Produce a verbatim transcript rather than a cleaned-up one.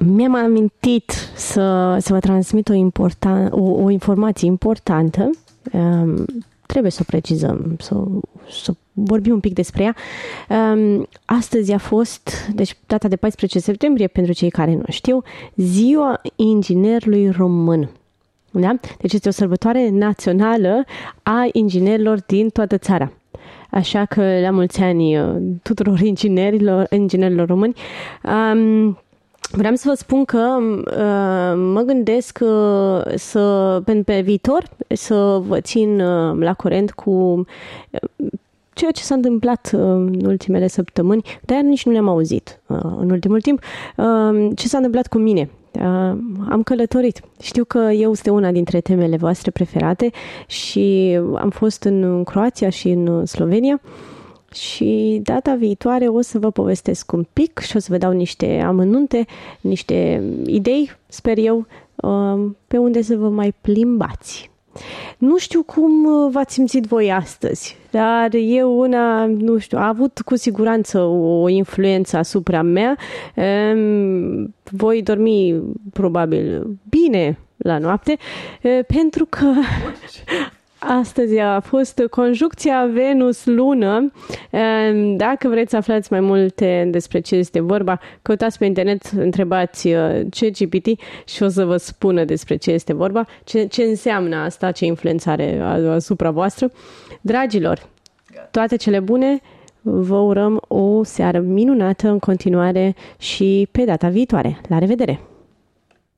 mi-am amintit să, să vă transmit o, important, o, o informație importantă. Um, trebuie să o precizăm, să, să vorbim un pic despre ea. Um, astăzi a fost, deci data de paisprezece septembrie, pentru cei care nu știu, Ziua Inginerului Român. Da? Deci este o sărbătoare națională a inginerilor din toată țara. Așa că la mulți ani tuturor inginerilor, inginerilor români. Um, vreau să vă spun că uh, mă gândesc uh, să, pe, pe viitor să vă țin uh, la curent cu uh, ceea ce s-a întâmplat uh, în ultimele săptămâni, dar nici nu le-am auzit uh, în ultimul timp, uh, ce s-a întâmplat cu mine. Uh, am călătorit. Știu că eu este una dintre temele voastre preferate și am fost în Croația și în Slovenia și data viitoare o să vă povestesc un pic și o să vă dau niște amănunte, niște idei, sper eu, uh, pe unde să vă mai plimbați. Nu știu cum v-ați simțit voi astăzi, dar eu una, nu știu, a avut cu siguranță o influență asupra mea. Voi dormi probabil bine la noapte, pentru că astăzi a fost conjuncția Venus-Lună. Dacă vreți să aflați mai multe despre ce este vorba, căutați pe internet, întrebați ChatGPT și o să vă spună despre ce este vorba, ce, ce înseamnă asta, ce influență are asupra voastră. Dragilor, toate cele bune, vă urăm o seară minunată în continuare și pe data viitoare. La revedere!